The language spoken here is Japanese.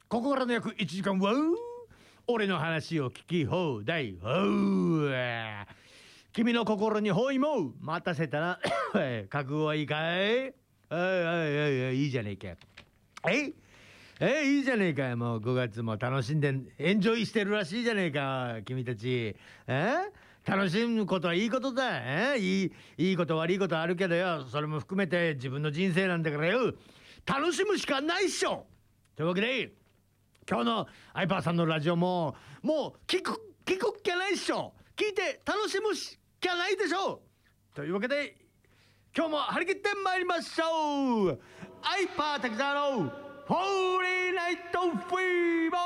ここからの約1時間は俺の話を聞き放題。君の心に包囲も待たせたな。覚悟はいいかい？いいじゃねえか。いいじゃねえか。もう5月も楽しんでエンジョイしてるらしいじゃねえか君たち。楽しむことはいいことだ。いいこと悪いことあるけどよ、それも含めて自分の人生なんだからよ、楽しむしかないっしょ。というわけで今日のアイパーさんのラジオもう聞くっきゃないっしょ。聞いて楽しむしかないでしょ。というわけで今日も張り切ってまいりましょう。アイパー滝沢のフォーリーナイトフィーバー。